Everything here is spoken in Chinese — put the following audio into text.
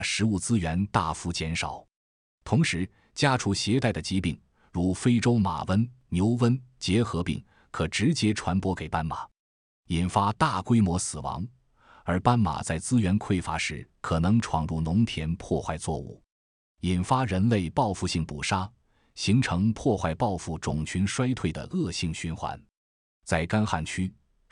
食物资源大幅减少。同时，家畜携带的疾病，如非洲马瘟、牛瘟、结核病，可直接传播给斑马，引发大规模死亡。而斑马在资源匮乏时，可能闯入农田破坏作物，引发人类报复性捕杀，形成破坏报复种群衰退的恶性循环。在干旱区，